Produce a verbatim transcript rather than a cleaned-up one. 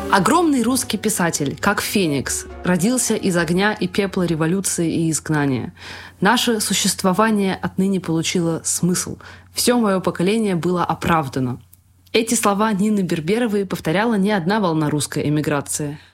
Огромный русский писатель, как Феникс, родился из огня и пепла революции и изгнания. Наше существование отныне получило смысл. Все мое поколение было оправдано. Эти слова Нины Берберовой повторяла не одна волна русской эмиграции.